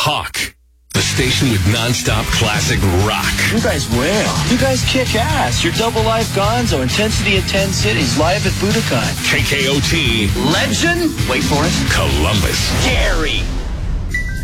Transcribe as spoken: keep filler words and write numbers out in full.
Hawk, the station with nonstop classic rock. You guys wail. You guys kick ass. You're Double Life Gonzo, Intensity in ten Cities, live at Budokan. K K O T. Legend? Wait for it. Columbus. Gary.